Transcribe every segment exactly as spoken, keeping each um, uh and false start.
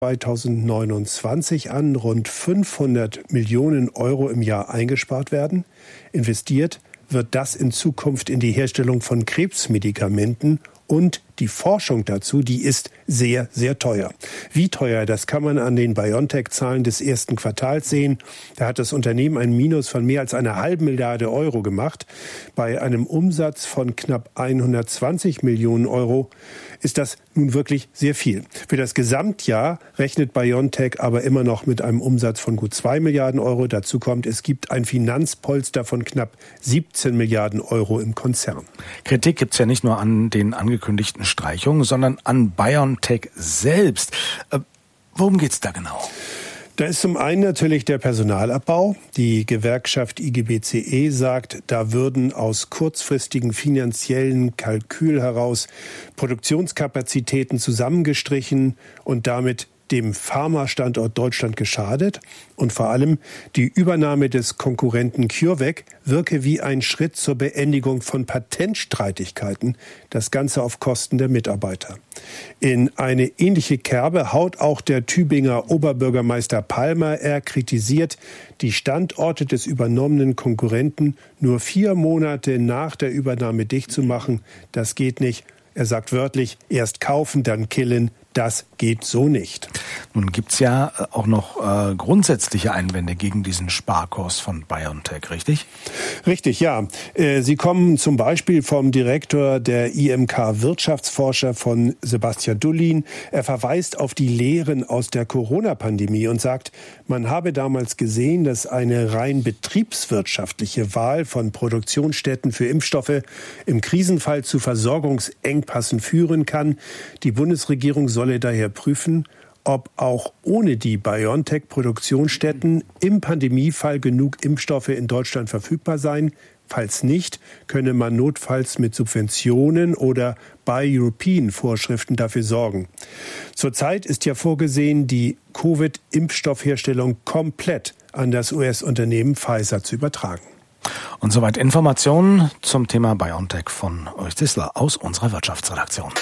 zweitausendneunundzwanzig an rund fünfhundert Millionen Euro im Jahr eingespart werden. Investiert wird das in Zukunft in die Herstellung von Krebsmedikamenten und die Forschung dazu, die ist sehr, sehr teuer. Wie teuer, das kann man an den BioNTech-Zahlen des ersten Quartals sehen. Da hat das Unternehmen ein Minus von mehr als einer halben Milliarde Euro gemacht. Bei einem Umsatz von knapp hundertzwanzig Millionen Euro ist das nun wirklich sehr viel. Für das Gesamtjahr rechnet BioNTech aber immer noch mit einem Umsatz von gut zwei Milliarden Euro. Dazu kommt, es gibt ein Finanzpolster von knapp siebzehn Milliarden Euro im Konzern. Kritik gibt's ja nicht nur an den angekündigten Streichungen, sondern an BioNTech selbst. Äh, worum geht's da genau? Da ist zum einen natürlich der Personalabbau. Die Gewerkschaft I G B C E sagt, da würden aus kurzfristigen finanziellen Kalkül heraus Produktionskapazitäten zusammengestrichen und damit dem Pharma-Standort Deutschland geschadet. Und vor allem die Übernahme des Konkurrenten CureVac wirke wie ein Schritt zur Beendigung von Patentstreitigkeiten. Das Ganze auf Kosten der Mitarbeiter. In eine ähnliche Kerbe haut auch der Tübinger Oberbürgermeister Palmer. Er kritisiert, die Standorte des übernommenen Konkurrenten nur vier Monate nach der Übernahme dicht zu machen. Das geht nicht. Er sagt wörtlich, erst kaufen, dann killen. Das geht so nicht. Nun gibt's ja auch noch äh, grundsätzliche Einwände gegen diesen Sparkurs von BioNTech, richtig? Richtig, ja. Äh, sie kommen zum Beispiel vom Direktor der I M K Wirtschaftsforscher von Sebastian Dullin. Er verweist auf die Lehren aus der Corona-Pandemie und sagt, man habe damals gesehen, dass eine rein betriebswirtschaftliche Wahl von Produktionsstätten für Impfstoffe im Krisenfall zu Versorgungsengpassen führen kann. Die Bundesregierung soll solle daher prüfen, ob auch ohne die BioNTech-Produktionsstätten im Pandemiefall genug Impfstoffe in Deutschland verfügbar seien. Falls nicht, könne man notfalls mit Subventionen oder Buy European-Vorschriften dafür sorgen. Zurzeit ist ja vorgesehen, die Covid-Impfstoffherstellung komplett an das U S-Unternehmen Pfizer zu übertragen. Und soweit Informationen zum Thema BioNTech von Ulrich Zissler aus unserer Wirtschaftsredaktion.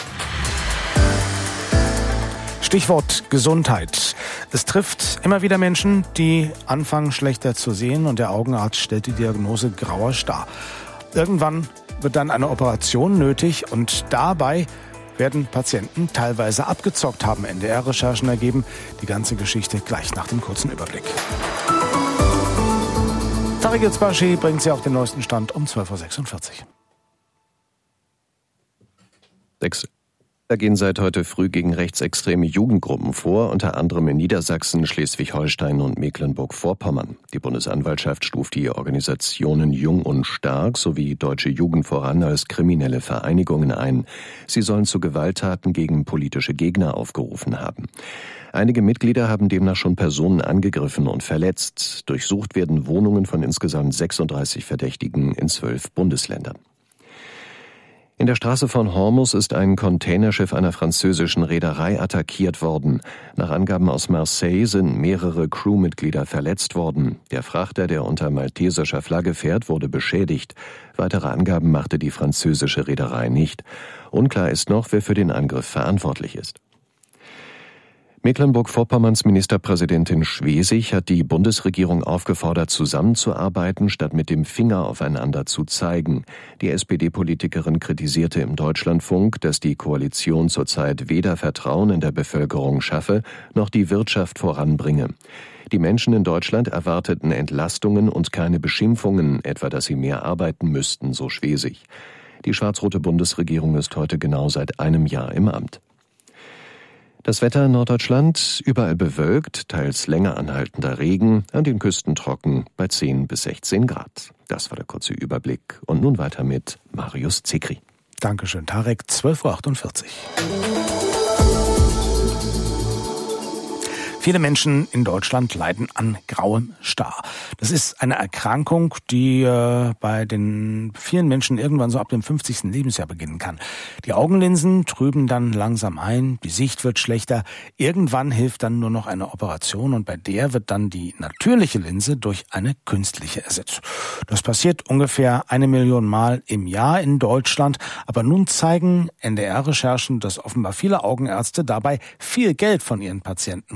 Stichwort Gesundheit. Es trifft immer wieder Menschen, die anfangen schlechter zu sehen und der Augenarzt stellt die Diagnose grauer Star. Irgendwann wird dann eine Operation nötig und dabei werden Patienten teilweise abgezockt, haben N D R-Recherchen ergeben. Die ganze Geschichte gleich nach dem kurzen Überblick. Tarek Yildiz bringt Sie auf den neuesten Stand um zwölf Uhr sechsundvierzig. Sechs. Da gehen seit heute früh gegen rechtsextreme Jugendgruppen vor, unter anderem in Niedersachsen, Schleswig-Holstein und Mecklenburg-Vorpommern. Die Bundesanwaltschaft stuft die Organisationen Jung und Stark sowie Deutsche Jugend voran als kriminelle Vereinigungen ein. Sie sollen zu Gewalttaten gegen politische Gegner aufgerufen haben. Einige Mitglieder haben demnach schon Personen angegriffen und verletzt. Durchsucht werden Wohnungen von insgesamt sechsunddreißig Verdächtigen in zwölf Bundesländern. In der Straße von Hormuz ist ein Containerschiff einer französischen Reederei attackiert worden. Nach Angaben aus Marseille sind mehrere Crewmitglieder verletzt worden. Der Frachter, der unter maltesischer Flagge fährt, wurde beschädigt. Weitere Angaben machte die französische Reederei nicht. Unklar ist noch, wer für den Angriff verantwortlich ist. Mecklenburg-Vorpommerns Ministerpräsidentin Schwesig hat die Bundesregierung aufgefordert, zusammenzuarbeiten, statt mit dem Finger aufeinander zu zeigen. Die S P D-Politikerin kritisierte im Deutschlandfunk, dass die Koalition zurzeit weder Vertrauen in der Bevölkerung schaffe, noch die Wirtschaft voranbringe. Die Menschen in Deutschland erwarteten Entlastungen und keine Beschimpfungen, etwa dass sie mehr arbeiten müssten, so Schwesig. Die schwarz-rote Bundesregierung ist heute genau seit einem Jahr im Amt. Das Wetter in Norddeutschland überall bewölkt, teils länger anhaltender Regen, an den Küsten trocken bei zehn bis sechzehn Grad. Das war der kurze Überblick. Und nun weiter mit Marius Zekri. Dankeschön, Tarek. zwölf Uhr achtundvierzig. Viele Menschen in Deutschland leiden an grauem Star. Das ist eine Erkrankung, die äh, bei den vielen Menschen irgendwann so ab dem fünfzigsten Lebensjahr beginnen kann. Die Augenlinsen trüben dann langsam ein, die Sicht wird schlechter. Irgendwann hilft dann nur noch eine Operation und bei der wird dann die natürliche Linse durch eine künstliche ersetzt. Das passiert ungefähr eine Million Mal im Jahr in Deutschland. Aber nun zeigen N D R-Recherchen, dass offenbar viele Augenärzte dabei viel Geld von ihren Patienten